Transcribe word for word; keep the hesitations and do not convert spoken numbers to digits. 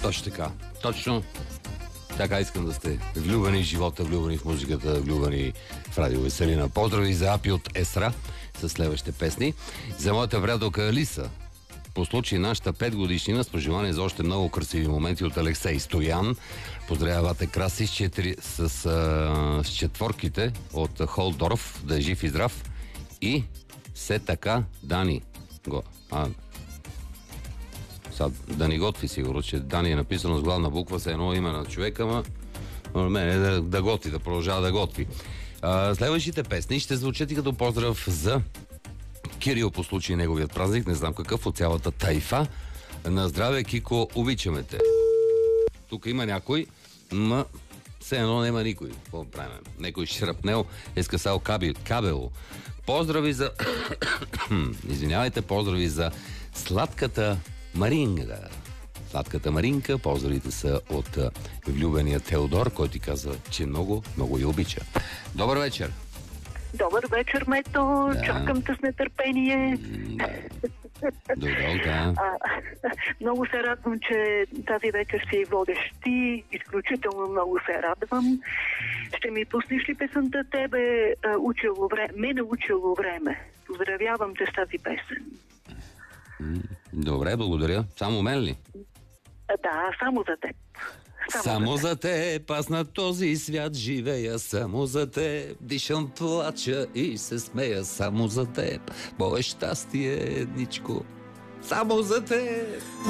Точно така. Точно така искам да сте. Влюбени в живота, влюбени в музиката, влюбени в радио Веселина. Поздрави за Апи от Есра с следващите песни. За моята приятелка Алиса. По случай нашата пет годишнина с пожелание за още много красиви моменти от Алексей Стоян. Поздравявате Краси с, четири, с, а, с четворките от Холдорф. Да е жив и здрав. И все така Дани. Го, а, Са, да ни готви сигурно, че Дани е написано с главна буква, с едно име на човека, ма мене да, да готви, да продължава да готви. А, следващите песни ще звучат и като поздрав за Кирил по случай неговият празник, не знам какъв, от цялата тайфа. На здраве, Кико, обичаме те. Тук има някой, ма все едно няма никой. Какво правим? Некой шрапнел е скъсал кабел, кабело. Поздрави за... Извинявайте, поздрави за сладката Маринка. Сладката Маринка, поздравите са от влюбения Теодор, който ти казва, че много, много я обича. Добър вечер! Добър вечер, Мето! Да. Чакам те с нетърпение. Да. Добре, да. А, много се радвам, че тази вечер си водиш ти. Изключително много се радвам. Ще ми пуснеш ли песента тебе? А, учило време. Ме научило време. Поздравявам те с тази песен. Добре, благодаря. Само мен ли? А, да, само за теб. Само, само за теб, аз на този свят живея, само за теб, дишам, плача и се смея, само за теб, мое щастие, едничко, само за теб.